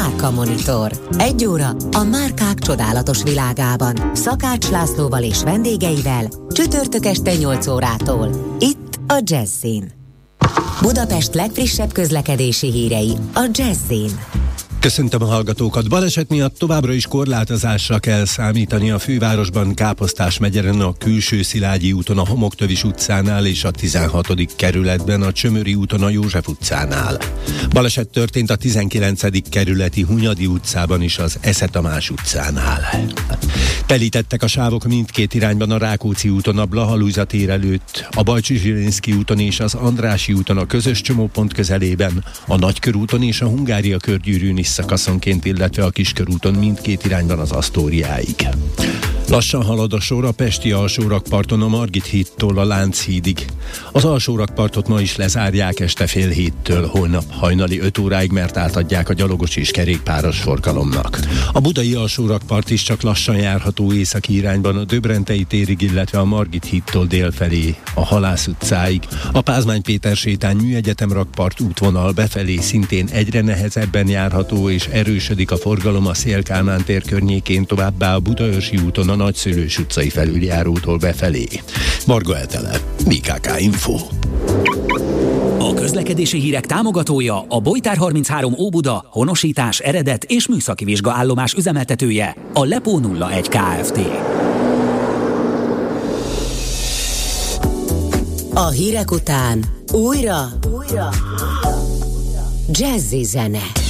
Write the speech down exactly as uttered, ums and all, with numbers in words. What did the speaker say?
Márka Monitor. Egy óra a márkák csodálatos világában. Szakács Lászlóval és vendégeivel csütörtök este nyolc órától. Itt a Jazzin. Budapest legfrissebb közlekedési hírei a Jazzin. Köszöntöm a hallgatókat! Baleset miatt továbbra is korlátozásra kell számítani a fővárosban, Káposztás megyeren a Külső Szilágyi úton, a Homoktövis utcánál és a tizenhatodik kerületben a Csömöri úton a József utcánál. Baleset történt a tizenkilencedik kerületi Hunyadi utcában is az Esze Tamás utcánál. Telítettek a sávok mindkét irányban a Rákóczi úton, a Blaha Lujza tér előtt, a Bajcsi Zsilinszky úton és az Andrássy úton a közös csomópont közelében, a Nagykörúton és a Hungária körgyűrűn is szakaszonként, illetve a Kiskörúton mindkét irányban az Asztóriáig. Lassan halad a sor a pesti alsórakparton a Margit hídtól a Lánchídig. Az alsórakpartot ma is lezárják este fél héttől holnap hajnali öt óráig, mert átadják a gyalogos és kerékpáros forgalomnak. A budai alsórakpart is csak lassan járható északi irányban a Döbrentei térig, illetve a Margit hídtól délfelé a Halász utcáig. A Pázmány Péter sétány Műegyetem rakpart útvonal befelé szintén egyre nehezebben járható, és erősödik a forgalom a Széll-Kálmán tér környékén, továbbá a Budaörsi úton a Nagyszülős utcai felüljárótól befelé. Marga Etele, bé ká ká Info. A közlekedési hírek támogatója a Bojtár harminchárom Óbuda, honosítás, eredet és műszaki vizsgaállomás üzemeltetője, a Lepó nulla egy Kft. A hírek után újra, újra Jazzy zene.